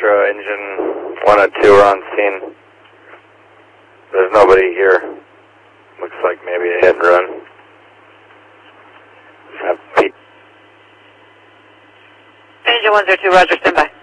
Foxtrot, engine 102 are on scene. There's nobody here. Looks like maybe a hit and run. Engine 102, roger, stand by.